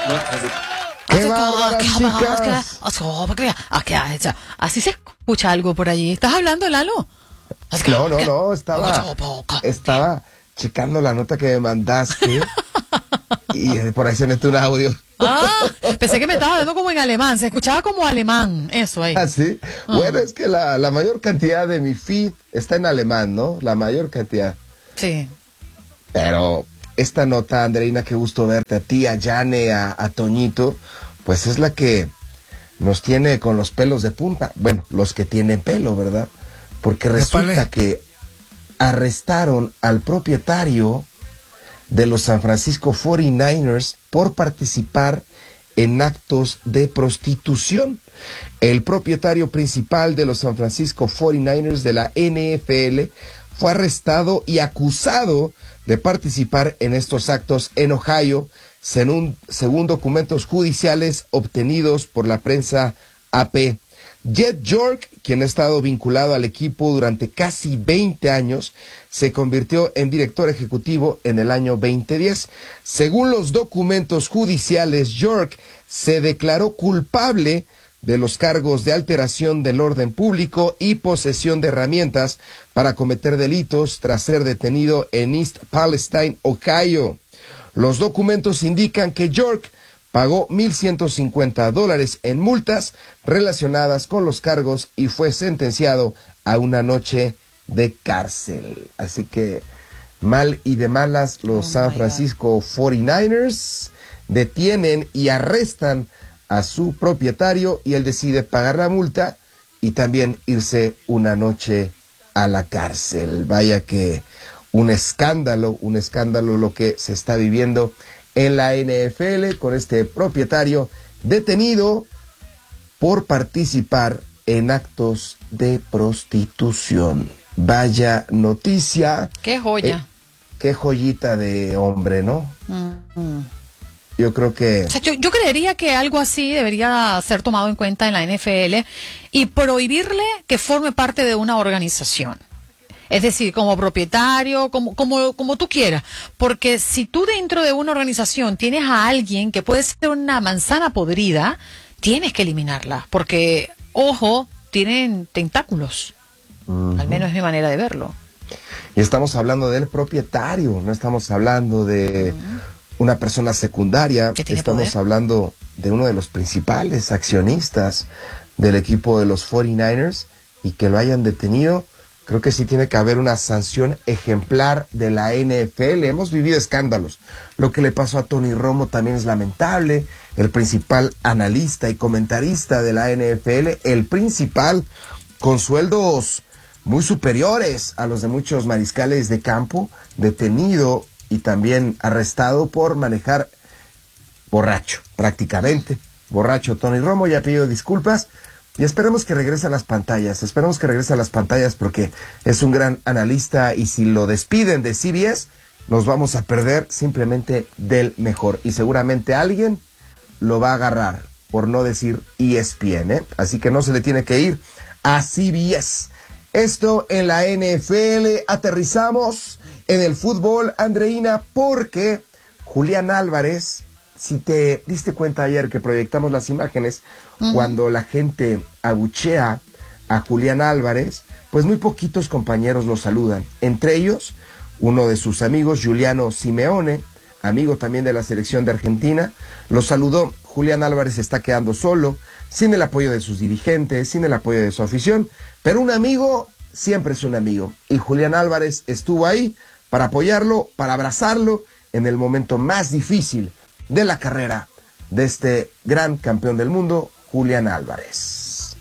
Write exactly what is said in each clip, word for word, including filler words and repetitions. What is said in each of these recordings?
¡Qué bárbaras, chicas! Así se escucha algo por allí. ¿Estás hablando, Lalo? No, no, no, estaba, estaba checando la nota que me mandaste y por ahí se mete un audio. Ah, pensé que me estaba hablando como en alemán, se escuchaba como alemán, eso ahí. ¿Ah, sí? Uh-huh. Bueno, es que la, la mayor cantidad de mi feed está en alemán, ¿no? La mayor cantidad. Sí. Pero esta nota, Andreina, qué gusto verte, a ti, a Yane, a, a Toñito, pues es la que nos tiene con los pelos de punta. Bueno, los que tienen pelo, ¿verdad? Porque resulta que arrestaron al propietario de los San Francisco cuarenta y nueve ers por participar en actos de prostitución. El propietario principal de los San Francisco cuarenta y nueve ers de la N F L fue arrestado y acusado de participar en estos actos en Ohio, según, según documentos judiciales obtenidos por la prensa A P. Jed York, quien ha estado vinculado al equipo durante casi veinte años, se convirtió en director ejecutivo en el año veinte diez. Según los documentos judiciales, York se declaró culpable de los cargos de alteración del orden público y posesión de herramientas para cometer delitos tras ser detenido en East Palestine, Ohio. Los documentos indican que York pagó mil ciento cincuenta dólares en multas relacionadas con los cargos y fue sentenciado a una noche de cárcel. Así que mal y de malas los oh San Francisco cuarenta y nueve ers detienen y arrestan a su propietario y él decide pagar la multa y también irse una noche a la cárcel. Vaya que un escándalo, un escándalo lo que se está viviendo en la N F L con este propietario detenido por participar en actos de prostitución. Vaya noticia. Qué joya. Eh, qué joyita de hombre, ¿no? Mm-hmm. Yo creo que... O sea, yo, yo creería que algo así debería ser tomado en cuenta en la N F L y prohibirle que forme parte de una organización. Es decir, como propietario, como, como, como tú quieras. Porque si tú dentro de una organización tienes a alguien que puede ser una manzana podrida, tienes que eliminarla. Porque, ojo, tienen tentáculos. Uh-huh. Al menos es mi manera de verlo. Y estamos hablando del propietario, no estamos hablando de uh-huh. una persona secundaria. Estamos poder? hablando de uno de los principales accionistas del equipo de los cuarenta y nueve ers y que lo hayan detenido. Creo que sí tiene que haber una sanción ejemplar de la N F L. Hemos vivido escándalos. Lo que le pasó a Tony Romo también es lamentable. El principal analista y comentarista de la N F L, el principal, con sueldos muy superiores a los de muchos mariscales de campo, detenido y también arrestado por manejar borracho, prácticamente. Borracho Tony Romo, ya pidió disculpas. Y esperemos que regrese a las pantallas, esperemos que regrese a las pantallas porque es un gran analista y si lo despiden de C B S, nos vamos a perder simplemente del mejor. Y seguramente alguien lo va a agarrar, por no decir E S P N, ¿eh? Así que no se le tiene que ir a C B S. Esto en la N F L, aterrizamos en el fútbol, Andreina, porque Julián Álvarez... Si te diste cuenta ayer que proyectamos las imágenes, uh-huh. cuando la gente abuchea a Julián Álvarez, pues muy poquitos compañeros lo saludan. Entre ellos, uno de sus amigos, Giuliano Simeone, amigo también de la selección de Argentina, lo saludó. Julián Álvarez está quedando solo, sin el apoyo de sus dirigentes, sin el apoyo de su afición, pero un amigo siempre es un amigo. Y Julián Álvarez estuvo ahí para apoyarlo, para abrazarlo en el momento más difícil de la carrera de este gran campeón del mundo, Julián Álvarez.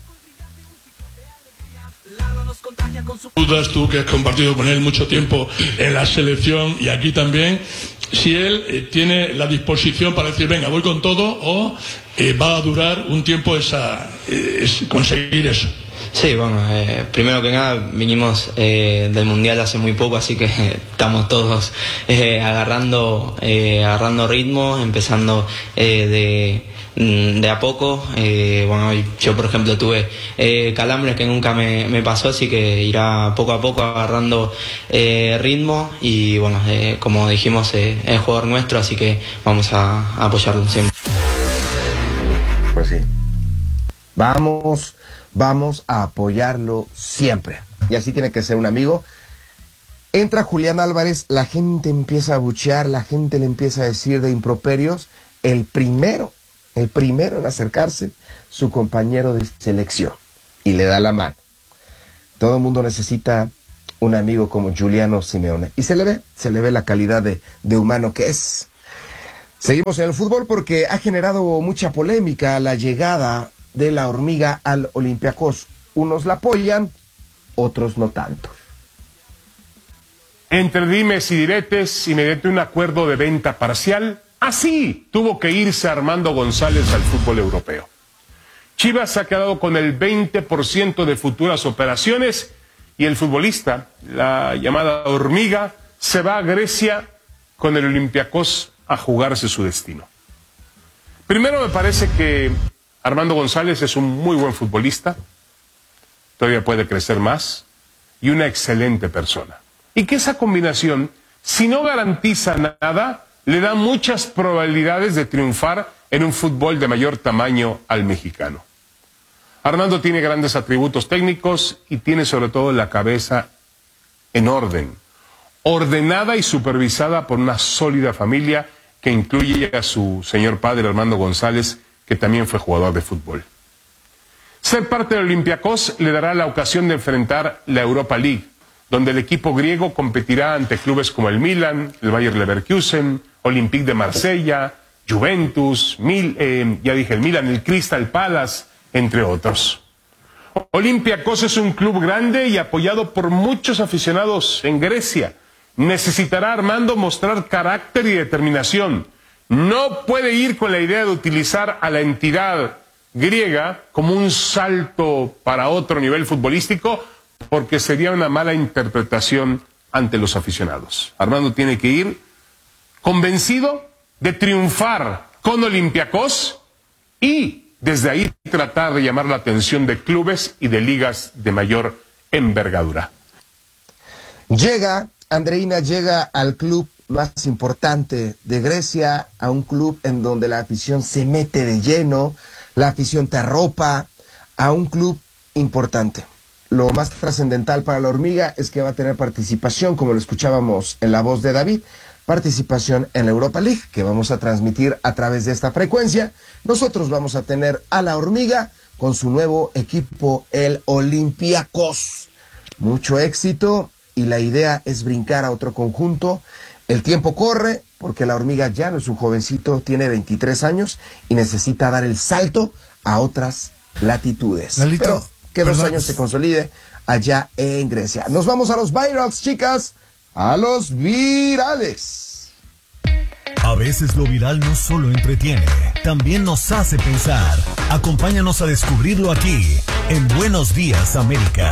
Dudas tú que has compartido con él mucho tiempo en la selección y aquí también, si él eh, tiene la disposición para decir venga voy con todo o eh, va a durar un tiempo esa eh, es conseguir eso. Sí, bueno, eh, primero que nada vinimos eh, del Mundial hace muy poco, así que eh, estamos todos eh, agarrando eh, agarrando ritmo, empezando eh, de, de a poco. Eh, bueno, yo por ejemplo tuve eh, calambres que nunca me, me pasó, así que irá poco a poco agarrando eh, ritmo y bueno, eh, como dijimos, eh, es jugador nuestro, así que vamos a, a apoyarlo siempre. Vamos, vamos a apoyarlo siempre. Y así tiene que ser un amigo. Entra Julián Álvarez, la gente empieza a buchear, la gente le empieza a decir de improperios. El primero, el primero en acercarse, su compañero de selección. Y le da la mano. Todo el mundo necesita un amigo como Giuliano Simeone. Y se le ve, se le ve la calidad de, de humano que es. Seguimos en el fútbol porque ha generado mucha polémica la llegada de la hormiga al Olympiacos. Unos la apoyan, otros no tanto. Entre dimes y diretes y mediante un acuerdo de venta parcial, así tuvo que irse Armando González al fútbol europeo. Chivas ha quedado con el veinte por ciento de futuras operaciones y el futbolista, la llamada hormiga, se va a Grecia con el Olympiacos a jugarse su destino. Primero, me parece que Armando González es un muy buen futbolista, todavía puede crecer más, y una excelente persona. Y que esa combinación, si no garantiza nada, le da muchas probabilidades de triunfar en un fútbol de mayor tamaño al mexicano. Armando tiene grandes atributos técnicos y tiene sobre todo la cabeza en orden, ordenada y supervisada por una sólida familia que incluye a su señor padre Armando González, que también fue jugador de fútbol. Ser parte del Olympiacos le dará la ocasión de enfrentar la Europa League, donde el equipo griego competirá ante clubes como el Milan, el Bayer Leverkusen, Olympique de Marsella, Juventus, Mil, eh, ya dije el Milan, el Crystal Palace, entre otros. Olympiacos es un club grande y apoyado por muchos aficionados en Grecia. Necesitará Armando mostrar carácter y determinación. No puede ir con la idea de utilizar a la entidad griega como un salto para otro nivel futbolístico, porque sería una mala interpretación ante los aficionados. Armando tiene que ir convencido de triunfar con Olympiacos y desde ahí tratar de llamar la atención de clubes y de ligas de mayor envergadura. Llega, Andreina llega al club más importante de Grecia, a un club en donde la afición se mete de lleno, la afición te arropa, a un club importante. Lo más trascendental para la hormiga es que va a tener participación, como lo escuchábamos en la voz de David, participación en la Europa League, que vamos a transmitir a través de esta frecuencia. Nosotros vamos a tener a la hormiga con su nuevo equipo, el Olympiacos. Mucho éxito y la idea es brincar a otro conjunto. El tiempo corre porque la hormiga ya no es un jovencito, tiene veintitrés años y necesita dar el salto a otras latitudes. Lalito, Pero que dos perdón. años se consolide allá en Grecia. Nos vamos a los virals, chicas, a los virales. A veces lo viral no solo entretiene, también nos hace pensar. Acompáñanos a descubrirlo aquí, en Buenos Días América.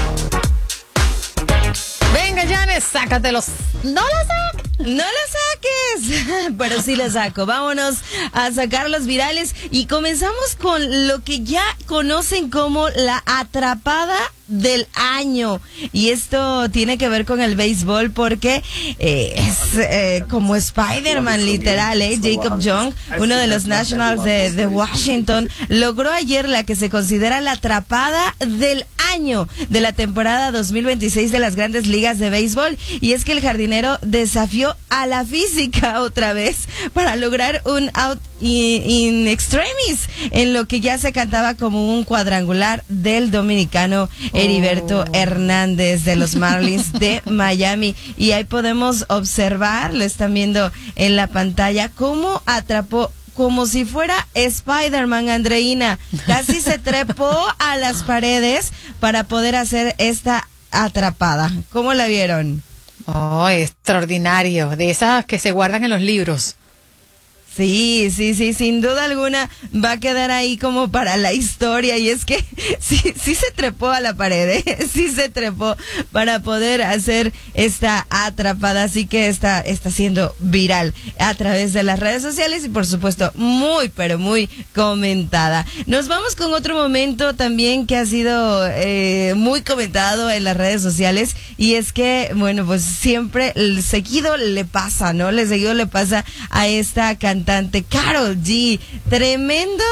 Venga, Janes, sácatelos. No lo saques. No lo saques, pero sí lo saco. Vámonos a sacar los virales y comenzamos con lo que ya conocen como la atrapada del año. Y esto tiene que ver con el béisbol porque eh, es eh, como Spider-Man literal, ¿eh? Jacob Young, uno de los Nationals de, de Washington, logró ayer la que se considera la atrapada del año de la temporada dos mil veintiséis de las Grandes Ligas de Béisbol. Y es que el jardinero desafió a la física otra vez para lograr un out in, in extremis en lo que ya se cantaba como un cuadrangular del dominicano Heriberto oh. Hernández de los Marlins de Miami. Y ahí podemos observar, lo están viendo en la pantalla, cómo atrapó como si fuera Spider-Man, Andreina. Casi se trepó a las paredes para poder hacer esta atrapada. ¿Cómo la vieron? Oh, extraordinario. De esas que se guardan en los libros. Sí, sí, sí, sin duda alguna va a quedar ahí como para la historia. Y es que sí, sí se trepó a la pared, ¿eh? Sí se trepó para poder hacer esta atrapada. Así que está, está siendo viral a través de las redes sociales y por supuesto muy, pero muy comentada. Nos vamos con otro momento también que ha sido eh, muy comentado en las redes sociales. Y es que, bueno, pues siempre el seguido le pasa, ¿no? Le seguido le pasa a esta cantante Karol G. Tremendo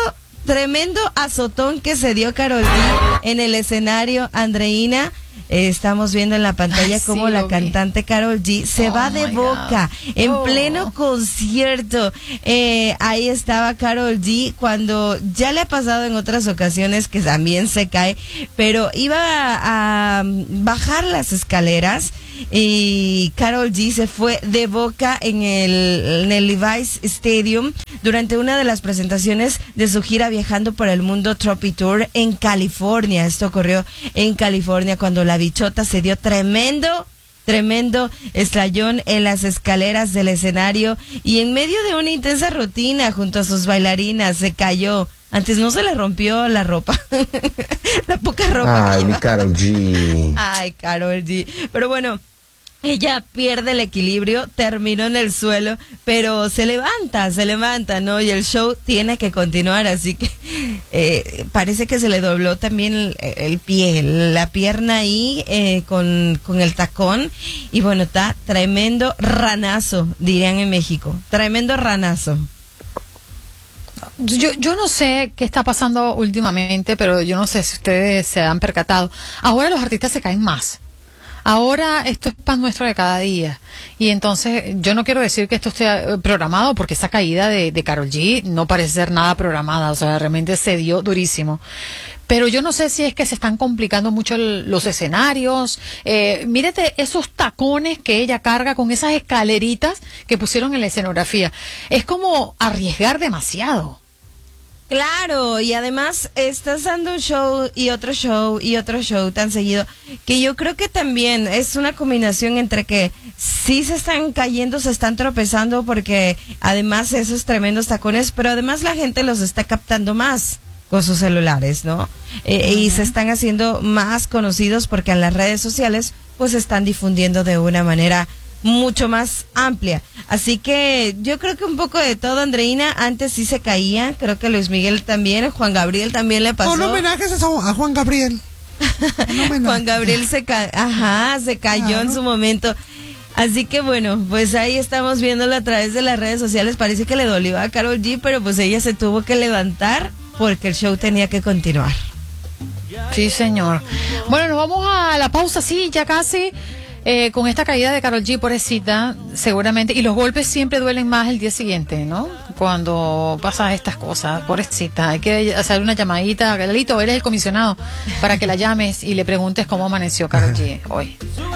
tremendo azotón que se dio Karol G en el escenario, Andreina. Eh, estamos viendo en la pantalla Ay, cómo sí, la lo vi. cantante Karol G se Oh va de my boca God. en Oh. pleno concierto. Eh, ahí estaba Karol G cuando ya le ha pasado en otras ocasiones que también se cae, pero iba a, a bajar las escaleras y Karol G se fue de boca en el, en el Levi's Stadium durante una de las presentaciones de su gira Viajando por el Mundo Trophy Tour en California. Esto ocurrió en California cuando la bichota se dio tremendo Tremendo estallón en las escaleras del escenario y en medio de una intensa rutina junto a sus bailarinas se cayó. Antes no se le rompió la ropa, la poca ropa. Ay, que mi lleva. Karol G. Ay, Karol G. Pero bueno, ella pierde el equilibrio, terminó en el suelo, pero se levanta, se levanta, ¿no? Y el show tiene que continuar, así que eh, parece que se le dobló también el, el pie, la pierna ahí eh, con, con el tacón. Y bueno, está tremendo ranazo, dirían en México. Tremendo ranazo. Yo, yo no sé qué está pasando últimamente, pero yo no sé si ustedes se han percatado. Ahora los artistas se caen más. Ahora esto es pan nuestro de cada día. Y entonces yo no quiero decir que esto esté eh, programado, porque esa caída de, de Karol G no parece ser nada programada. O sea, realmente se dio durísimo. Pero yo no sé si es que se están complicando mucho el- los escenarios. Eh, mírate esos tacones que ella carga con esas escaleritas que pusieron en la escenografía. Es como arriesgar demasiado. Claro, y además estás dando un show y otro show y otro show tan seguido, que yo creo que también es una combinación entre que sí se están cayendo, se están tropezando, porque además esos tremendos tacones, pero además la gente los está captando más con sus celulares, ¿no? Eh, y se están haciendo más conocidos porque en las redes sociales pues se están difundiendo de una manera mucho más amplia. Así que yo creo que un poco de todo, Andreina. Antes sí se caía, creo que Luis Miguel también, Juan Gabriel también le pasó. Un homenaje es a, a Juan Gabriel. Un homenaje. Juan Gabriel se ca ajá, se cayó Claro. en su momento. Así que bueno, pues ahí estamos viéndolo a través de las redes sociales. Parece que le dolió a Karol G, pero pues ella se tuvo que levantar porque el show tenía que continuar. Sí, señor. Bueno, nos vamos a la pausa, sí, ya casi. Eh, con esta caída de Karol G, pobrecita, seguramente, y los golpes siempre duelen más el día siguiente, ¿no? Cuando pasan estas cosas, pobrecita, hay que hacer una llamadita, Galito, eres el comisionado, para que la llames y le preguntes cómo amaneció Karol G hoy.